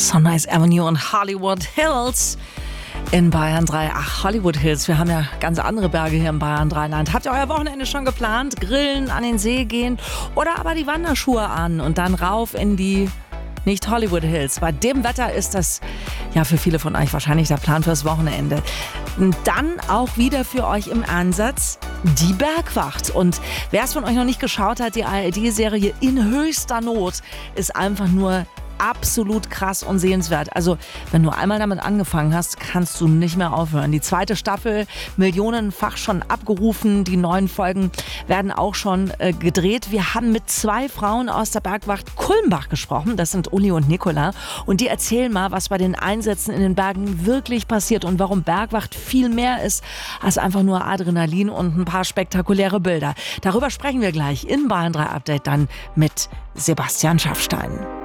Sunrise Avenue und Hollywood Hills in Bayern 3. Ach, Hollywood Hills, wir haben ja ganz andere Berge hier in Bayern 3 Land. Habt ihr euer Wochenende schon geplant? Grillen, an den See gehen oder aber die Wanderschuhe an und dann rauf in die nicht Hollywood Hills. Bei dem Wetter ist das ja für viele von euch wahrscheinlich der Plan fürs Wochenende. Und dann auch wieder für euch im Ansatz die Bergwacht. Und wer es von euch noch nicht geschaut hat, die ARD-Serie In höchster Not ist einfach nur absolut krass und sehenswert. Also, wenn du einmal damit angefangen hast, kannst du nicht mehr aufhören. Die zweite Staffel, millionenfach schon abgerufen. Die neuen Folgen werden auch schon gedreht. Wir haben mit 2 Frauen aus der Bergwacht Kulmbach gesprochen. Das sind Uli und Nicola. Und die erzählen mal, was bei den Einsätzen in den Bergen wirklich passiert und warum Bergwacht viel mehr ist als einfach nur Adrenalin und ein paar spektakuläre Bilder. Darüber sprechen wir gleich in Bayern 3 Update dann mit Sebastian Schaffstein.